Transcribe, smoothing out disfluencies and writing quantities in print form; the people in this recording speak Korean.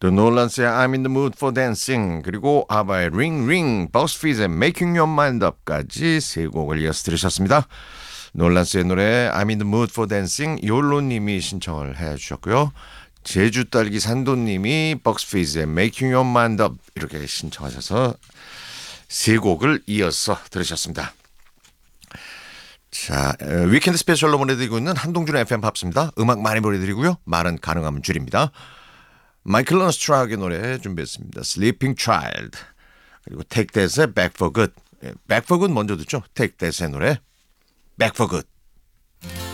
The Nolan스의 I'm in the mood for dancing 그리고 아바의 Ring Ring, 버스피즈의 Making Your Mind Up까지 세 곡을 이어서 들으셨습니다. 노란스의 노래 I'm in the mood for dancing 욜로님이 신청을 해주셨고요. 제주딸기 산도님이 버스피즈의 Making Your Mind Up 이렇게 신청하셔서 세 곡을 이어서 들으셨습니다. 자, 위켄드 스페셜로 보내드리고 있는 한동준의 FM 팝스입니다. 음악 많이 보내드리고요. 말은 가능하면 줄입니다. 마이클 런스트라우의 노래 준비했습니다. Sleeping Child 그리고 Take That의 Back for Good. Back for Good 먼저 듣죠. Take That의 노래 Back for Good.